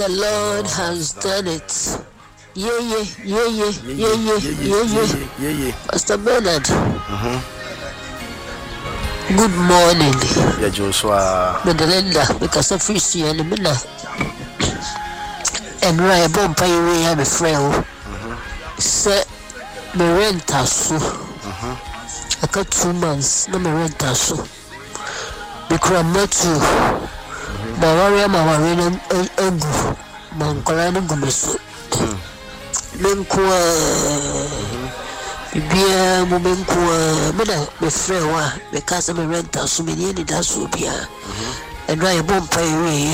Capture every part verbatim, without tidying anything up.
The Lord has done it. Yeah, yeah, yeah, yeah, yeah, yeah, yeah, yeah, yeah, yeah. Pastor Bernard. Mm-hmm. Good morning. Yeah, Joshua. Medelinda, because of fish and the minna. And right, bomb pay we have a frail. Set me rent us. I got two months, no me rent us. Because I'm not too. My warrior, my warrior, and my Colorado Gomeso. Menkwa bibia mo menkwa me da me frɛ wa me ka se me renta so me ni da so bia and I bomb pay we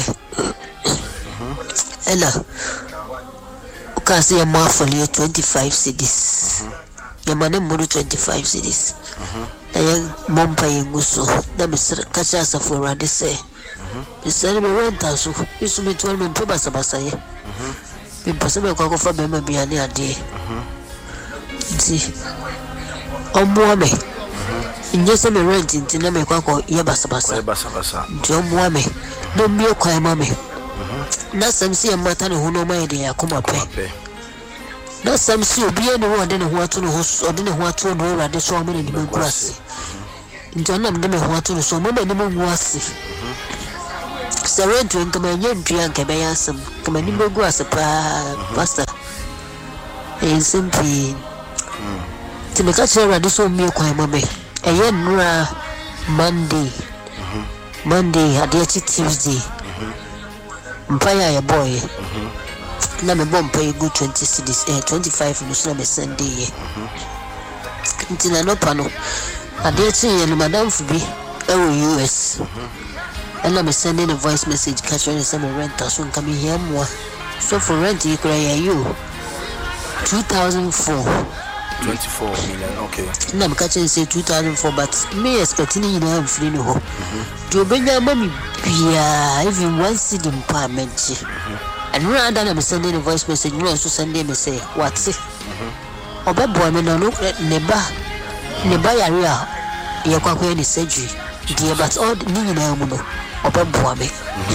ela o ka se ma for twenty-five cedis ya mane mo twenty-five cedis ayen bomb pay nguso na me ka cha sa for rade se me se me renta so isu me to me peba sabasa ye Impossible to go for me be an idea. See, on Moame. In yes, I'm renting to name a quack or Yabasabasa. John Moame. No mere quay mammy. Not some see a matter who know my idea, come up. Not some see be anyone didn't want to know or didn't want to know at the so many grassy. In John, I'm never want to know so many grassy. Surrender to my young drunk, I ask him, come and go grass, pastor. And simply to make a chair, this old milk, my mommy. A young Monday, Monday, a dirty Tuesday. Mpaya, a boy. Now, a bomb pay good twenty cities, eh, twenty-five in the Sunday. Until I know panel. A dirty and Madame Phoebe, oh, U S. And I'm sending a voice message catching some rent as soon coming here more. So for rent you cry you two thousand four. Twenty-four million, okay. And I'm catching say two thousand four, but me expecting you know I'm free no hope. Do bring your mommy be even one seed in parliament. And rather than I'm sending a voice message, you also send them and say, what's it? Or boy me no look at neba neba area yakwa any surgery. Dear, but all the meaning Oba me.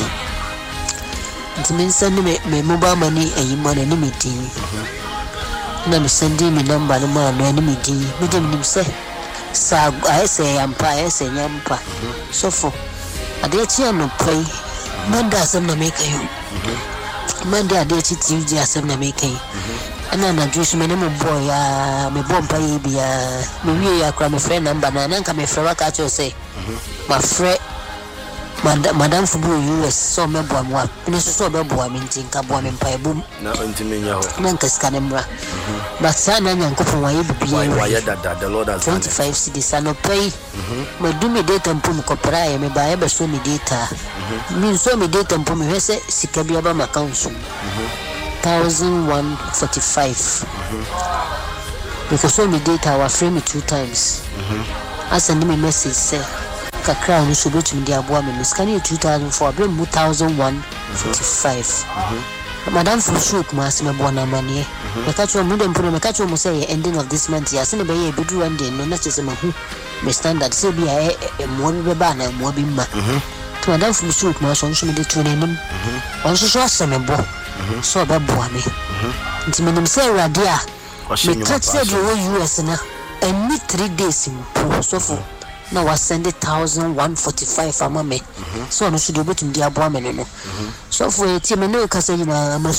It means sending me mobile money and you money limiting. And I'm sending me number no man no enemy D. Medium him say, Sag, I say, I'm pie, I say, yampa. So for a day no pray. Manda some na make you. Manda a day Tuesday as some na make you. And then I just my name boy, uh, me bomb pay be a me, a cram a friend number, and then come a friend catch you say, my friend. Madame Fubu U S so me boa mo ni so be boa me ntinka boa me mpa ebum na ntimi nya ho na nkaska ne mra but sana nyankopon waye bibia waye dada the Lord has twenty-five cedis ano pay me do me data mpum ko praye me ba e be so me data me so me data mpum me hwese sika bia ba ma account so one thousand one hundred forty-five because so me data wa frame me two times I send me message say kakra no so betum dia boa me miskani two thousand four bring one thousand one hundred forty-five madam Fushuk mas me boa na manie me catch you mudem pro me catch you say ending of this month ya se ne be ye bedu one day no na chese ma hu me standard say bi e mo be ba na mo bi ma to madam Fushuk mas so so me de tu ne nim on so so aseme bo so be boa me nti me nim say radia me catch say the U S na any three days in so for now I send it one thousand one hundred forty-five for mommy. So no should be able to do a boy. So for a team, I know because I'm